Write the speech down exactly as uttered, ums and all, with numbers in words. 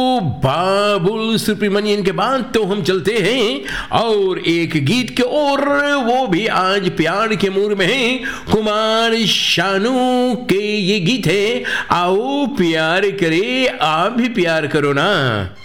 बाबुल सुब्रमण्यन के बाद तो हम चलते हैं और एक गीत के और, वो भी आज प्यार के मूड में है। कुमार शानू के ये गीत है, आओ प्यार करे आप भी प्यार करो ना।